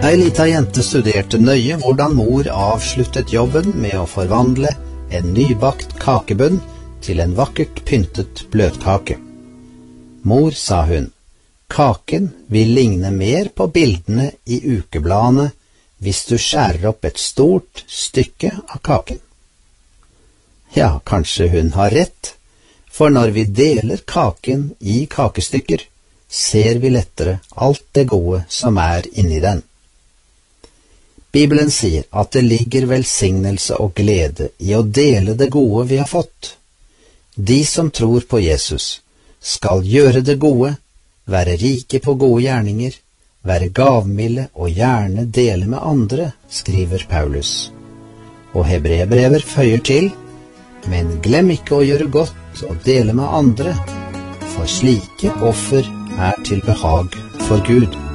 Ei lita jente studerte nøye hvordan mor avsluttet jobben med å forvandle en nybakt kakebunn til en vakkert pyntet bløtkake. Mor, sa hun, kaken vil ligne mer på bildene i ukebladene hvis du skjærer opp et stort stykke av kaken. Ja, kanskje hun har rett, for når vi deler kaken i kakestykker, ser vi lettere alt det gode som er inni den. Bibelen sier at det ligger velsignelse og glede i å dele det gode vi har fått. De som tror på Jesus skal gjøre det gode, være rike på gode gjerninger, være gavmilde og gjerne dele med andre, skriver Paulus. Og Hebreerbrevet føyer til, men glem ikke å gjøre godt og dele med andre, for slike offer er til behag for Gud.